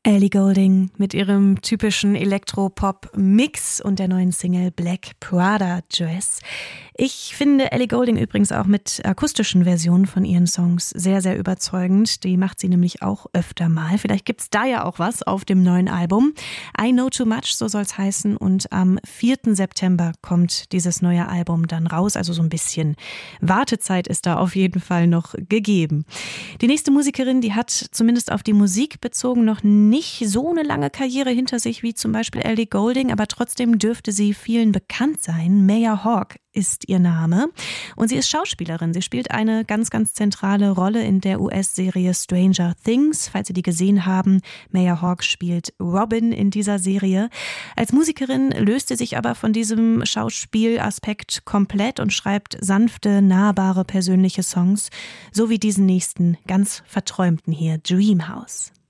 Ellie Goulding mit ihrem typischen Elektropop-Mix und der neuen Single Black Prada Dress. Ich finde Ellie Goulding übrigens auch mit akustischen Versionen von ihren Songs sehr, sehr überzeugend. Die macht sie nämlich auch öfter mal. Vielleicht gibt's da ja auch was auf dem neuen Album. I Know Too Much, so soll's heißen. Und am 4. September kommt dieses neue Album dann raus. Also so ein bisschen Wartezeit ist da auf jeden Fall noch gegeben. Die nächste Musikerin, die hat zumindest auf die Musik bezogen noch nicht so eine lange Karriere hinter sich wie zum Beispiel Ellie Goulding, aber trotzdem dürfte sie vielen bekannt sein. Maya Hawke ist ihr Name und sie ist Schauspielerin. Sie spielt eine ganz, ganz zentrale Rolle in der US-Serie Stranger Things, falls Sie die gesehen haben. Maya Hawke spielt Robin in dieser Serie. Als Musikerin löst sie sich aber von diesem Schauspielaspekt komplett und schreibt sanfte, nahbare, persönliche Songs, so wie diesen nächsten, ganz verträumten hier, Dream House.